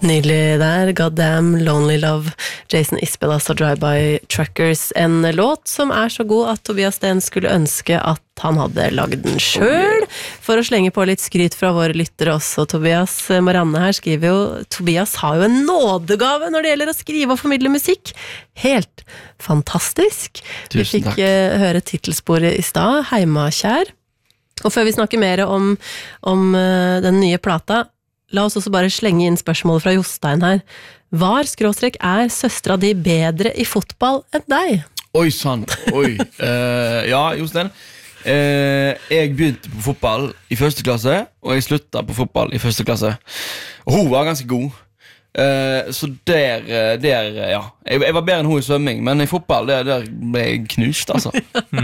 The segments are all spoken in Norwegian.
Nydelig der, Goddamn Lonely Love, Jason Isbell, altså Drive-By Truckers, en låt som så god at Tobias Sten skulle ønske at han hadde lagd den selv, for å slenge på litt skryt fra våre lyttere også. Tobias Marianne her skriver jo, Tobias har jo en nådegave når det gjelder å skrive og formidle musikk. Helt fantastisk. Vi fikk høre titelsporet i stad, Heimakjær. Og før vi snakker mer om den nye plata, la oss også bare slenge inn spørsmålet fra Jostein her. Er søstra di bedre i fotball enn deg? Oi, sant. Oi. Ja, Jostein. Jeg begynte på fotball i første klasse, og jeg sluttet på fotball i første klasse. Og hun var ganske god. Så der ja. Jeg var bedre enn hun i svømming, men i fotball, der ble jeg knust, altså.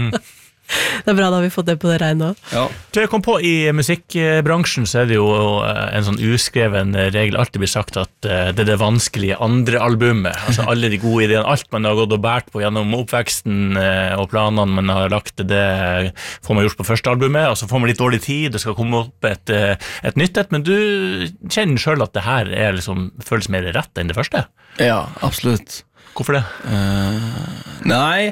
Det bra, da har vi fått det på det regnet også. Ja. Jeg kom på, i musikkbransjen så det jo en sånn uskreven regel, alltid blir sagt at det det vanskelige andre albumet, altså alle de gode ideene, alt man har gått og bært på gjennom oppveksten og planene man har lagt, det får man gjort på første albumet, og så får man litt dårlig tid, det skal komme opp et nytt et, men du kjenner selv at det her liksom, føles mer rett enn det første? Ja, absolutt. Hvorfor det? Nei,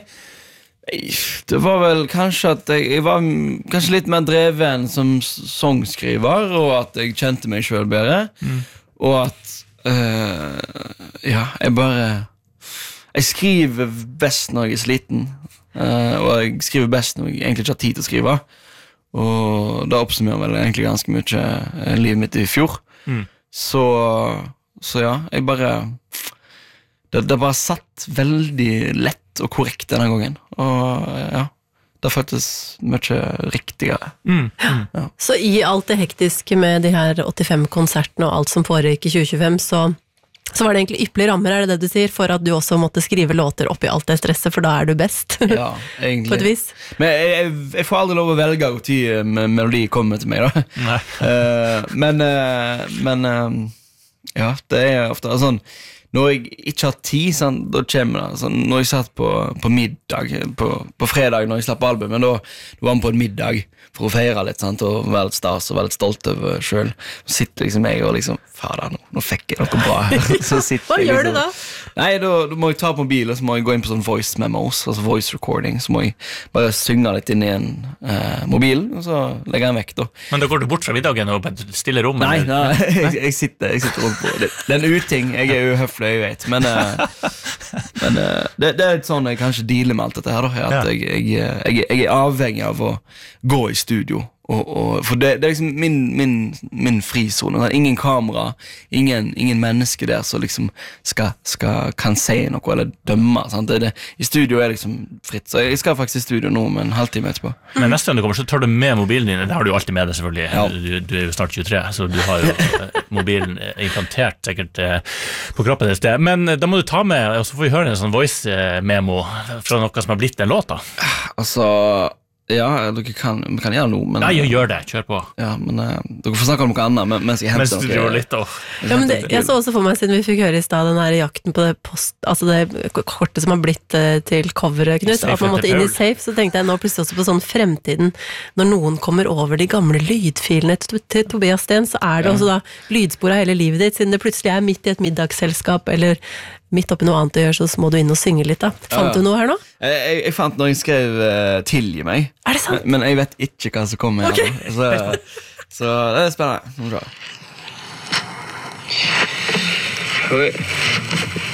det var vel kanskje at jeg var kanskje litt mer dreven som songskriver, og at jeg kjente meg selv bedre, og at ja, jeg skriver best når jeg sliten, og jeg skriver best når jeg egentlig ikke har tid til å skrive, og da oppsummerer vel egentlig ganske mye livet mitt i fjor. Så ja, jeg det bare satt veldig lett og korrekt denne gangen, og ja, det føltes mye riktigere. Ja. Så i alt det hektiske med de her 85-konsertene og alt som foregikk i 2025, så var det egentlig yppelige rammer, det du sier, for at du også måtte skrive låter oppi alt det stresset, for da du best. Ja, egentlig. På et vis. Men jeg får aldri lov å velge hvor tid melodi kommer til meg, da. Men ja, det ofte sånn, når jeg ikke har tid, sånn, da kommer det sånn, når jeg satt på middag på fredag når jeg slapp albumet, da var han på en middag for å feire litt, sant, og være litt stas og være litt stolt over selv. Så sitter liksom jeg og liksom, fader, nå fikk jeg noe bra her. Hva gjør du da? Nei, da må jeg ta på mobilen, og så må jeg gå inn på sånn voice memos, altså voice recording, så må jeg bare synge litt inn i en mobil, og så legger jeg den vekk da. Men da går du bort fra middagen og stille rom? Nei, jeg sitter rundt på det. Det en uting, jeg uhøflig, jeg vet, men det litt sånn jeg kanskje dealer med alt dette her da, at jeg avhengig av å gå i studio, for det liksom min frizone, ingen kamera, ingen menneske der som liksom kan si noe eller dømme, sant? I studio liksom fritt, så jeg skal faktisk i studio nå med en halvtime etterpå. Men neste gang du kommer så tar du med mobilen din, det har du jo alltid med deg selvfølgelig, du jo snart 23, så du har jo mobilen implantert sikkert på kroppen et sted, men da må du ta med, og så får vi høre en sånn voice memo fra noe som har blitt en låt da. Altså, ja, dere kan gjøre noe, men... Nei, gjør det, kjør på. Ja, men dere får snakke om noe annet mens jeg henter noe. Mens du litt, ja, men jeg så også for meg, siden vi fikk høre i sted den her jakten på det altså det kortet som har blitt til coveret, Knut, at man måtte inn i safe, så tenkte jeg nå plutselig også på sånn fremtiden, når noen kommer over de gamle lydfilene til Tobias Sten, så det også da lydspor av hele livet ditt, siden det plutselig midt i et middagsselskap, eller midt oppi noe annet å gjøre, så må du inn og synge litt da. Fant du noe her nå? Jeg fant når jeg skrev tilgi meg. Det sant? Men jeg vet ikke hva som kommer her. Okay. Så det spennende. Oi.